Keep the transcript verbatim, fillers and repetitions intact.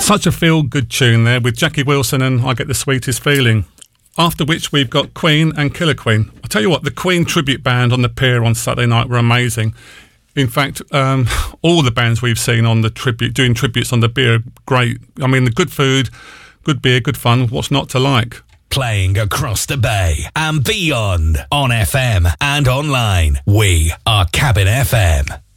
Such a feel-good tune there with Jackie Wilson and I Get the Sweetest Feeling. After which we've got Queen and Killer Queen. I'll tell you what, the Queen tribute band on the pier on Saturday night were amazing. In fact, um, all the bands we've seen on the tribute, doing tributes on the beer, are great. I mean, the good food, good beer, good fun, what's not to like? Playing across the bay and beyond on F M and online. We are Cabin F M.